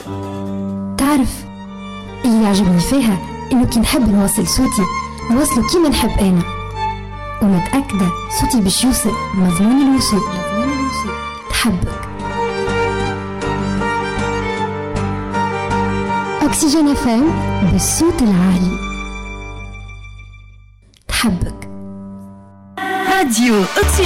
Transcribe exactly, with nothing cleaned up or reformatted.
تعرف اللي يعجبني فيها إنه كي نحب نوصل صوتي نوصله كيما نحب أنا، ومتأكدة صوتي باش يوصل مضمون الوصول. تحبك أكسجين اف ام بالصوت العالي. تحبك راديو